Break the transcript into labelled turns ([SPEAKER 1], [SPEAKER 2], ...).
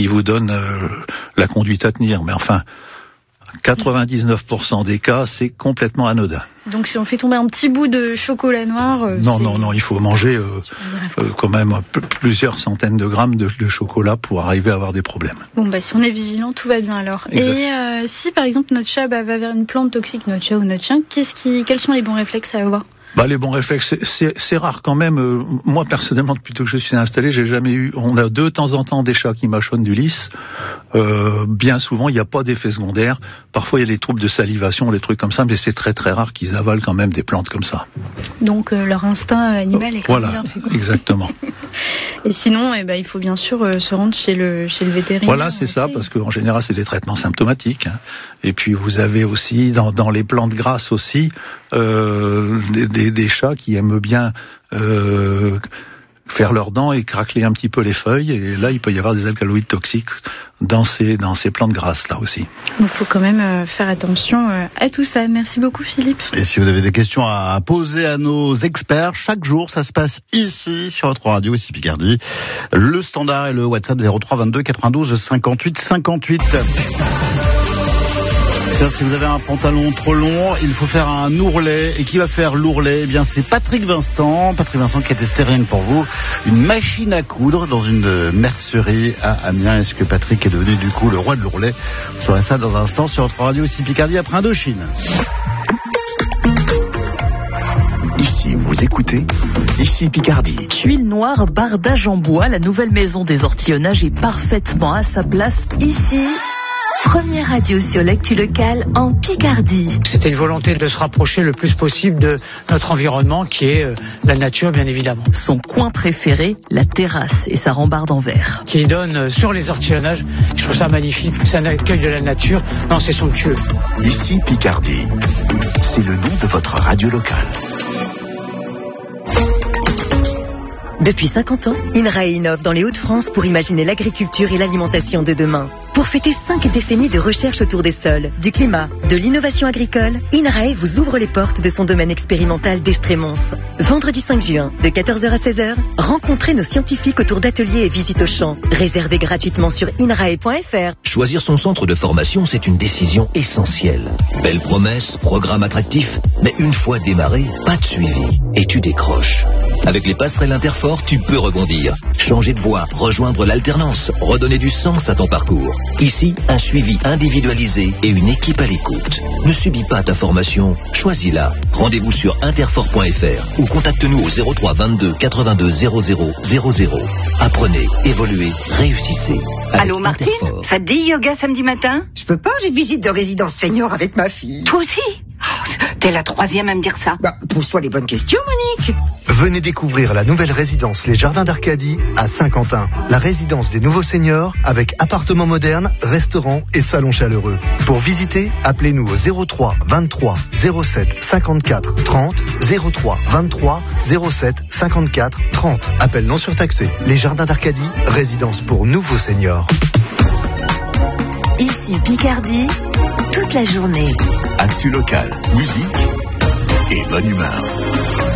[SPEAKER 1] vous donne la conduite à tenir. Mais enfin, 99% des cas, c'est complètement anodin.
[SPEAKER 2] Donc si on fait tomber un petit bout de chocolat noir...
[SPEAKER 1] Non, il faut manger quand même plusieurs centaines de grammes de chocolat pour arriver à avoir des problèmes.
[SPEAKER 2] Bon, si on est vigilant, tout va bien alors. Exact. Et si par exemple notre chat va vers une plante toxique, notre chat ou notre chien, quels sont les bons réflexes à avoir ?
[SPEAKER 1] Les bons réflexes, c'est rare quand même. Moi, personnellement, depuis que je suis installé, j'ai jamais eu... On a de temps en temps des chats qui mâchonnent du lys. Bien souvent, il n'y a pas d'effet secondaire. Parfois, il y a des troubles de salivation, des trucs comme ça, mais c'est très très rare qu'ils avalent quand même des plantes comme ça.
[SPEAKER 2] Donc, leur instinct animal est quand même bien fait.
[SPEAKER 1] Exactement.
[SPEAKER 2] Et sinon, il faut bien sûr se rendre chez le vétérinaire.
[SPEAKER 1] Voilà, c'est ça, parce qu'en général, c'est des traitements symptomatiques. Et puis, vous avez aussi, dans les plantes grasses aussi, des chats qui aiment bien faire leurs dents et craqueler un petit peu les feuilles. Et là, il peut y avoir des alcaloïdes toxiques dans ces plantes grasses là aussi.
[SPEAKER 2] Donc, il faut quand même faire attention à tout ça. Merci beaucoup, Philippe.
[SPEAKER 3] Et si vous avez des questions à poser à nos experts, chaque jour, ça se passe ici, sur notre radio, ici Picardie. Le standard et le WhatsApp 03 22 92 58 58. Si vous avez un pantalon trop long, il faut faire un ourlet. Et qui va faire l'ourlet ? C'est Patrick Vincent. Patrick Vincent qui a testé rien que pour vous une machine à coudre dans une mercerie à Amiens. Est-ce que Patrick est devenu du coup le roi de l'ourlet ? Vous saurez ça dans un instant sur notre radio ici Picardie après Indochine.
[SPEAKER 4] Ici, vous écoutez, ici Picardie.
[SPEAKER 5] Tuile noire, bardage en bois, la nouvelle maison des ortillonnages est parfaitement à sa place ici. Première radio sur l'actu locale en Picardie.
[SPEAKER 6] C'était une volonté de se rapprocher le plus possible de notre environnement qui est la nature bien évidemment.
[SPEAKER 5] Son coin préféré, la terrasse et sa rambarde en verre.
[SPEAKER 6] Qui donne sur les ortillonnages, je trouve ça magnifique, c'est un accueil de la nature, non c'est somptueux.
[SPEAKER 4] Ici Picardie, c'est le nom de votre radio locale.
[SPEAKER 7] Depuis 50 ans, INRAE innove dans les Hauts-de-France pour imaginer l'agriculture et l'alimentation de demain. Pour fêter 5 décennies de recherche autour des sols, du climat, de l'innovation agricole, INRAE vous ouvre les portes de son domaine expérimental d'Estrémons. Vendredi 5 juin, de 14h à 16h, rencontrez nos scientifiques autour d'ateliers et visites au champ. Réservez gratuitement sur inrae.fr.
[SPEAKER 8] Choisir son centre de formation, c'est une décision essentielle. Belle promesse, programme attractif, mais une fois démarré, pas de suivi. Et tu décroches. Avec les passerelles Interfort, tu peux rebondir, changer de voie, rejoindre l'alternance, redonner du sens à ton parcours. Ici, un suivi individualisé et une équipe à l'écoute. Ne subis pas ta formation, choisis-la. Rendez-vous sur interfort.fr ou contacte-nous au 03 22 82 00 00. Apprenez, évoluez, réussissez.
[SPEAKER 9] Allô Martine, ça te dit yoga samedi matin ?
[SPEAKER 10] Je peux pas, j'ai une visite de résidence senior avec ma fille.
[SPEAKER 9] Toi aussi ? T'es la 3e à me dire ça.
[SPEAKER 10] Pose-toi les bonnes questions, Monique.
[SPEAKER 11] Venez découvrir la nouvelle résidence Les Jardins d'Arcadie à Saint-Quentin. La résidence des nouveaux seniors avec appartements modernes, restaurants et salons chaleureux. Pour visiter, appelez-nous au 03 23 07 54 30 03 23 07 54 30. Appel non surtaxé. Les Jardins d'Arcadie, résidence pour nouveaux seniors.
[SPEAKER 5] Ici Picardie, toute la journée.
[SPEAKER 4] Actu locale, musique et bonne humeur.